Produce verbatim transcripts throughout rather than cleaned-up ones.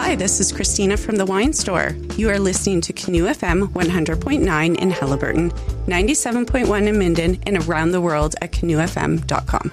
Hi, this is Christina from the Wine Store. You are listening to Canoe F M one hundred point nine in Haliburton, ninety-seven point one in Minden, and around the world at canoe f m dot com.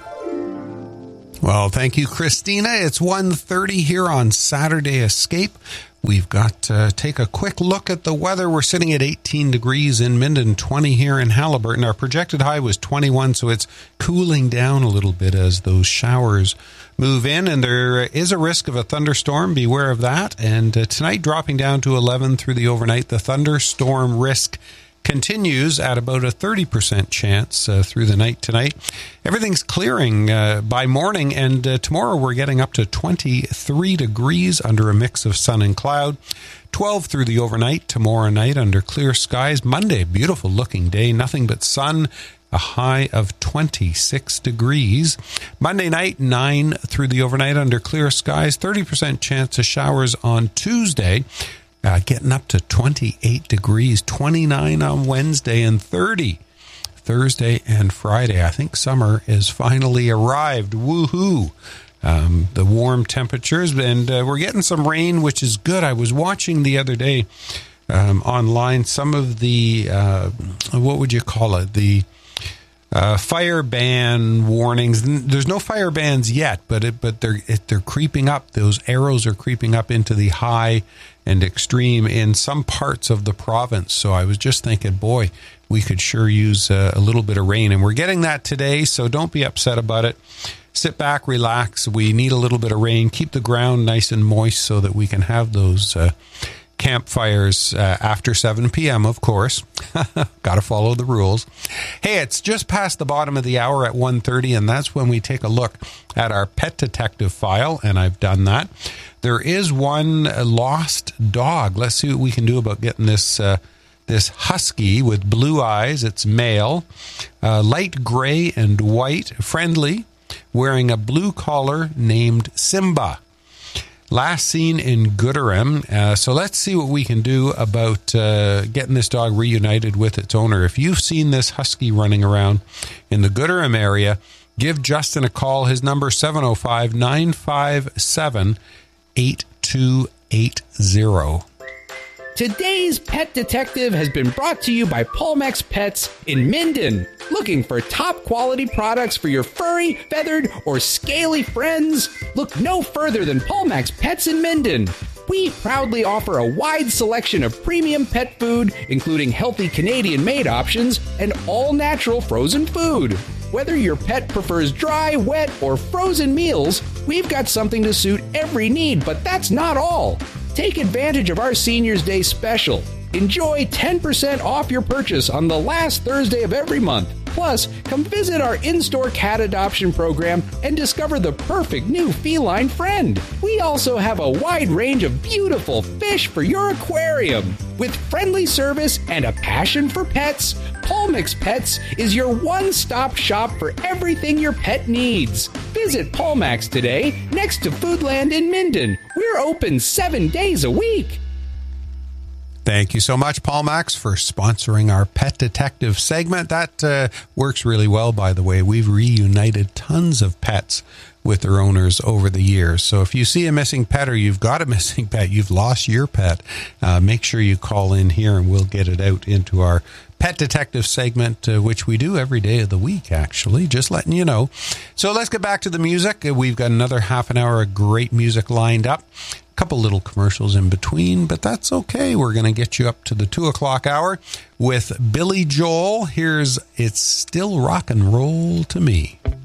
Well, thank you, Christina. It's one thirty here on Saturday Escape. We've got to take a quick look at the weather. We're sitting at eighteen degrees in Minden, twenty here in Haliburton. Our projected high was twenty-one, so it's cooling down a little bit as those showers move in, and there is a risk of a thunderstorm. Beware of that. And uh, tonight dropping down to eleven through the overnight. The thunderstorm risk continues at about a thirty percent chance uh, through the night tonight. Everything's clearing uh, by morning, and uh, tomorrow we're getting up to twenty-three degrees under a mix of sun and cloud. twelve through the overnight, tomorrow night under clear skies. Monday, beautiful looking day, nothing but sun, a high of twenty-six degrees. Monday night, nine through the overnight under clear skies, thirty percent chance of showers on Tuesday. Uh, getting up to twenty-eight degrees, twenty-nine on Wednesday, and thirty Thursday and Friday. I think summer has finally arrived. Woohoo! Um, the warm temperatures, and uh, we're getting some rain, which is good. I was watching the other day um, online some of the, uh, what would you call it, the Uh, fire ban warnings. There's no fire bans yet, but it, but they're it, they're creeping up. Those arrows are creeping up into the high and extreme in some parts of the province. So I was just thinking, boy, we could sure use uh, a little bit of rain, and we're getting that today. So don't be upset about it. Sit back, relax. We need a little bit of rain. Keep the ground nice and moist so that we can have those Uh, campfires uh, after seven p.m., of course. Got to follow the rules. Hey, it's just past the bottom of the hour at one thirty, and that's when we take a look at our pet detective file, and I've done that. There is one lost dog. Let's see what we can do about getting this uh, this husky with blue eyes. It's male, uh, light gray and white, friendly, wearing a blue collar, named Simba. Last seen in Gooderham. Uh, so let's see what we can do about uh, getting this dog reunited with its owner. If you've seen this husky running around in the Gooderham area, give Justin a call. His number is seven oh five, nine five seven, eight two eight zero. Today's Pet Detective has been brought to you by Polmex Pets in Minden. Looking for top quality products for your furry, feathered, or scaly friends? Look no further than Polmex Pets in Minden. We proudly offer a wide selection of premium pet food, including healthy Canadian-made options and all-natural frozen food. Whether your pet prefers dry, wet, or frozen meals, we've got something to suit every need, but that's not all. Take advantage of our Seniors Day special. Enjoy ten percent off your purchase on the last Thursday of every month. Plus, come visit our in-store cat adoption program and discover the perfect new feline friend. We also have a wide range of beautiful fish for your aquarium. With friendly service and a passion for pets, Polmex Pets is your one-stop shop for everything your pet needs. Visit Polmex today next to Foodland in Minden. We're open seven days a week. Thank you so much, Polmex, for sponsoring our Pet Detective segment. That uh, works really well, by the way. We've reunited tons of pets with their owners over the years. So if you see a missing pet or you've got a missing pet, you've lost your pet, uh, make sure you call in here and we'll get it out into our Pet Detective segment, uh, which we do every day of the week, actually, just letting you know. So let's get back to the music. We've got another half an hour of great music lined up. A couple little commercials in between, but that's okay. We're going to get you up to the two o'clock hour with Billy Joel. Here's It's Still Rock and Roll to Me.